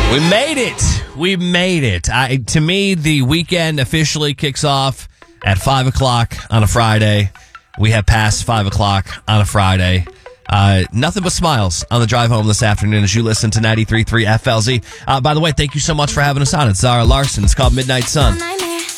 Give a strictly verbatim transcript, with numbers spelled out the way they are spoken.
We made it. We made it. I, to me, the weekend officially kicks off at five o'clock on a Friday. We have passed five o'clock on a Friday. Uh, nothing but smiles on the drive home this afternoon as you listen to ninety-three point three F L Z. Uh, by the way, thank you so much for having us on. It's Zara Larson. It's called Midnight Sun.